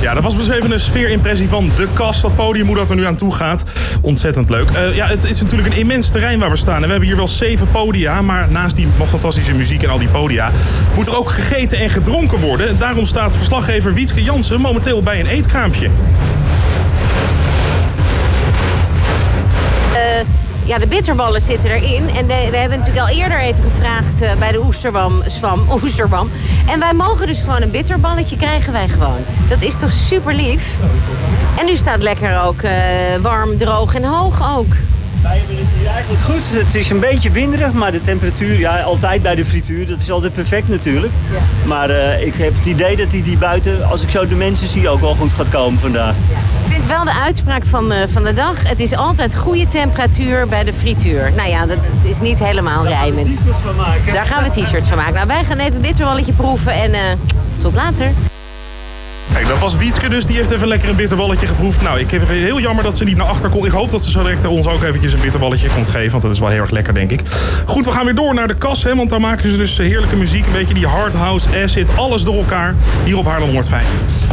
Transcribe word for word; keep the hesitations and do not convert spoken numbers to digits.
Ja, dat was dus even een sfeerimpressie van de Kast. Dat podium, hoe dat er nu aan toe gaat. Ontzettend leuk. Uh, ja, het is natuurlijk een immens terrein waar we staan. En we hebben hier wel zeven podia. Maar naast die fantastische muziek en al die podia moet er ook gegeten en gedronken worden. Daarom staat verslaggever Wietske Jansen momenteel bij een eetkraampje. Uh, ja, de bitterballen zitten erin. En de, we hebben natuurlijk al eerder even gevraagd uh, bij de Oesterbam, Swam, Oesterbam. En wij mogen dus gewoon een bitterballetje, krijgen wij gewoon. Dat is toch super lief? En nu staat lekker ook uh, warm, droog en hoog ook. Wij hebben het hier eigenlijk goed. Het is een beetje winderig, maar de temperatuur, ja, altijd bij de frituur, dat is altijd perfect natuurlijk. Ja. Maar uh, ik heb het idee dat hij die buiten, als ik zo de mensen zie, ook wel goed gaat komen vandaag. Ja. Ik vind wel de uitspraak van, uh, van de dag. Het is altijd goede temperatuur bij de frituur. Nou ja, dat is niet helemaal Daar rijmend. Gaan we t-shirts van maken. Daar gaan we t-shirts van maken. Nou, wij gaan even een bitterballetje proeven en uh, tot later. Kijk, dat was Wietske dus. Die heeft even lekker een bitterballetje geproefd. Nou, ik vind het heel jammer dat ze niet naar achter komt. Ik hoop dat ze zo direct ons ook eventjes een bitterballetje komt geven. Want dat is wel heel erg lekker, denk ik. Goed, we gaan weer door naar de Kas. Hè, want daar maken ze dus heerlijke muziek. Een beetje die hard house, acid, alles door elkaar. Hier op Haarlem honderdvijf.